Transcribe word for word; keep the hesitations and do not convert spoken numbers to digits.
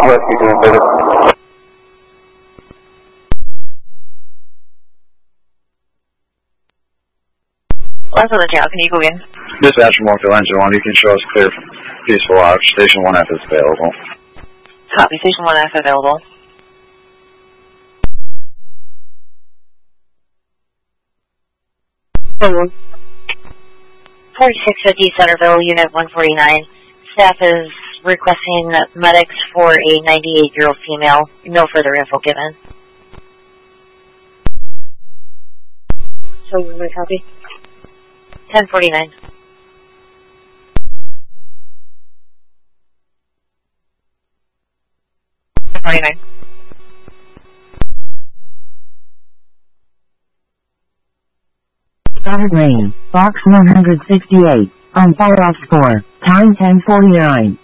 Rescue team service. Last on the town, can you go in? Dispatch from Morphill Engine one, you can show us clear peaceful watch. Station one F is available. Copy, Station one F available. forty-six fifty Centerville, Unit one forty-nine. Staff is requesting medics for a ninety-eight-year-old female. No further info given. So, you want to copy? ten forty-nine. ten forty-nine. Goddard Lane, Box one hundred sixty-eight, on fire off score, time ten forty-nine.